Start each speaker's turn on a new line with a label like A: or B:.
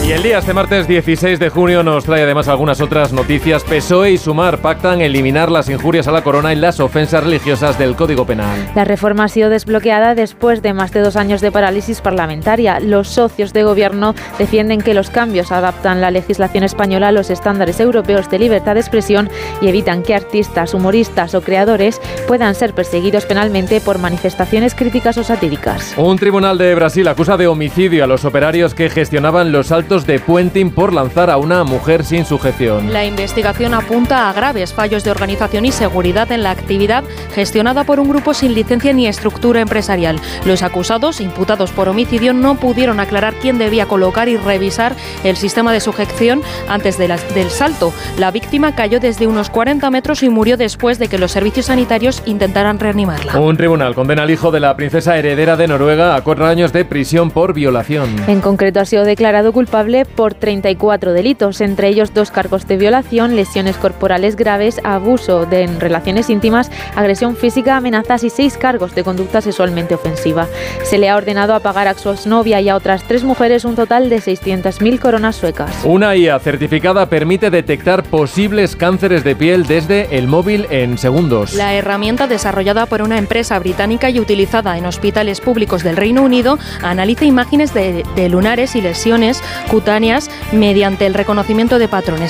A: Y el día este martes 16 de junio nos trae además algunas otras noticias. PSOE y Sumar pactan eliminar las injurias a la corona y las ofensas religiosas del Código Penal.
B: La reforma ha sido desbloqueada después de más de 2 años de parálisis parlamentaria. Los socios de gobierno defienden que los cambios adaptan la legislación española a los estándares europeos de libertad de expresión y evitan que artistas, humoristas o creadores puedan ser perseguidos penalmente por manifestaciones críticas o satíricas.
A: Un tribunal de Brasil acusa de homicidio a los operarios que gestionaban los saltos de puenting por lanzar a una mujer sin sujeción.
C: La investigación apunta a graves fallos de organización y seguridad en la actividad gestionada por un grupo sin licencia ni estructura empresarial. Los acusados, imputados por homicidio, no pudieron aclarar quién debía colocar y revisar el sistema de sujeción antes del salto. La víctima cayó desde unos 40 metros y murió después de que los servicios sanitarios intentaran reanimarla.
A: Un tribunal condena al hijo de la princesa heredera de Noruega a 4 años de prisión por violación.
B: En concreto, ha sido declarado culpable por 34 delitos, entre ellos 2 cargos de violación, lesiones corporales graves, abuso en relaciones íntimas, agresión física, amenazas y 6 cargos de conducta sexualmente ofensiva. Se le ha ordenado a pagar a su exnovia y a otras 3 mujeres un total de 600.000 coronas suecas.
A: Una IA certificada permite detectar posibles cánceres de piel desde el móvil en segundos.
C: La herramienta, desarrollada por una empresa británica y utilizada en hospitales públicos del Reino Unido, analiza imágenes de lunares y lesiones cutáneas mediante el reconocimiento de patrones.